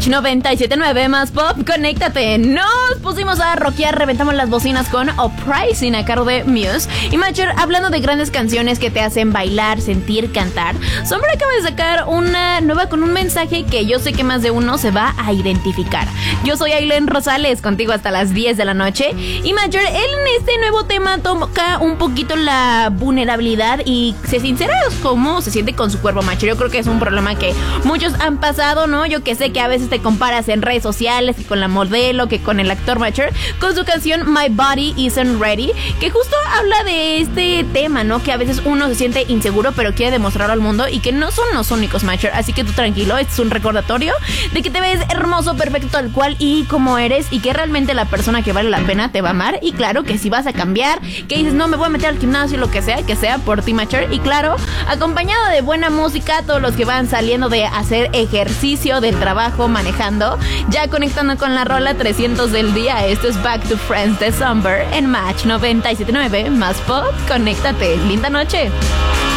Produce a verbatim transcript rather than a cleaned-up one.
noventa y siete punto nueve más pop, conéctate. Nos pusimos a rockear, reventamos las bocinas con Uprising a cargo de Muse. Y Matcher, hablando de grandes canciones que te hacen bailar, sentir, cantar, Sombra acaba de sacar una nueva con un mensaje que yo sé que más de uno se va a identificar. Yo soy Aileen Rosales, contigo hasta las diez de la noche. Y Matcher, él en este nuevo tema toca un poquito la vulnerabilidad y se sincera cómo se siente con su cuerpo, Matcher. Yo creo que es un problema que muchos han pasado, ¿no? Yo que sé que a veces te comparas en redes sociales, que con la modelo, que con el actor Matcher, con su canción My Body Isn't Ready, que justo habla de este tema, ¿no? Que a veces uno se siente inseguro, pero quiere demostrarlo al mundo y que no son los únicos, Matcher. Así que tú tranquilo, este es un recordatorio de que te ves hermoso, perfecto, tal cual y como eres, y que realmente la persona que vale la pena te va a amar. Y claro que si vas a cambiar, que dices, no, me voy a meter al gimnasio, lo que sea, que sea por ti, Matcher. Y claro, acompañado de buena música, todos los que van saliendo de hacer ejercicio, del trabajo, manejando, ya conectando con la rola trescientos del día. Esto es Back to Friends de Somber en Match noventa y siete punto nueve más pop, conéctate, linda noche.